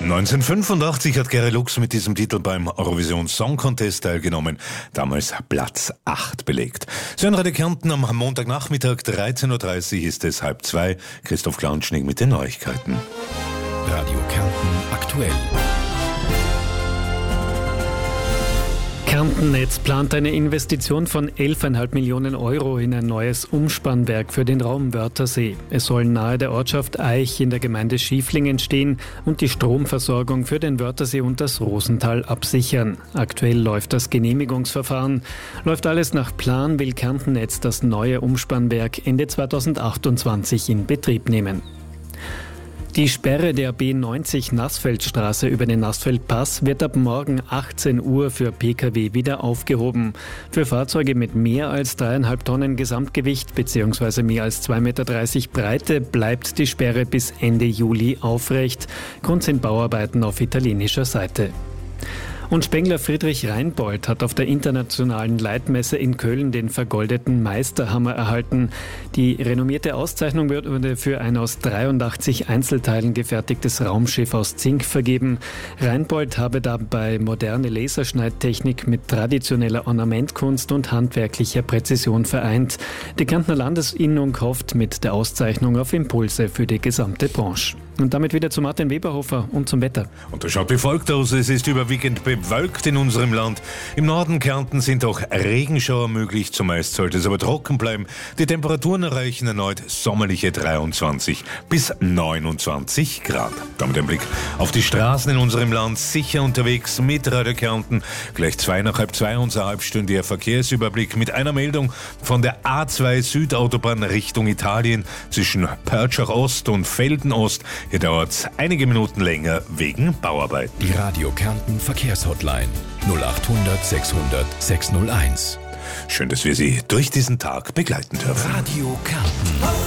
1985 hat Gary Lux mit diesem Titel beim Eurovision Song Contest teilgenommen, damals Platz 8 belegt. Sie hören Radio Kärnten am Montagnachmittag, 13.30 Uhr ist es 1:30. Christoph Klaunschnig mit den Neuigkeiten. Radio Kärnten aktuell. Kärntennetz plant eine Investition von 11,5 Millionen Euro in ein neues Umspannwerk für den Raum Wörthersee. Es soll nahe der Ortschaft Aich in der Gemeinde Schieflingen stehen und die Stromversorgung für den Wörthersee und das Rosental absichern. Aktuell läuft das Genehmigungsverfahren. Läuft alles nach Plan, will Kärntennetz das neue Umspannwerk Ende 2028 in Betrieb nehmen. Die Sperre der B90 Nassfeldstraße über den Nassfeldpass wird ab morgen 18 Uhr für Pkw wieder aufgehoben. Für Fahrzeuge mit mehr als 3,5 Tonnen Gesamtgewicht bzw. mehr als 2,30 Meter Breite bleibt die Sperre bis Ende Juli aufrecht. Grund sind Bauarbeiten auf italienischer Seite. Und Spengler Friedrich Reinbold hat auf der internationalen Leitmesse in Köln den vergoldeten Meisterhammer erhalten. Die renommierte Auszeichnung wurde für ein aus 83 Einzelteilen gefertigtes Raumschiff aus Zink vergeben. Reinbold habe dabei moderne Laserschneidtechnik mit traditioneller Ornamentkunst und handwerklicher Präzision vereint. Die Kärntner Landesinnung hofft mit der Auszeichnung auf Impulse für die gesamte Branche. Und damit wieder zu Martin Weberhofer und zum Wetter. Und das schaut wie folgt aus. Es ist überwiegend bewölkt in unserem Land. Im Norden Kärntens sind auch Regenschauer möglich. Zumeist sollte es aber trocken bleiben. Die Temperaturen erreichen erneut sommerliche 23 bis 29 Grad. Damit ein Blick auf die Straßen in unserem Land. Sicher unterwegs mit Radio Kärnten. Gleich 2:30 unser halbstündiger Verkehrsüberblick mit einer Meldung von der A2 Südautobahn Richtung Italien zwischen Pertschach Ost und Velden Ost. Hier dauert es einige Minuten länger wegen Bauarbeiten. Die Radio Kärnten Verkehrshotline 0800 600 601. Schön, dass wir Sie durch diesen Tag begleiten dürfen. Radio Kärnten.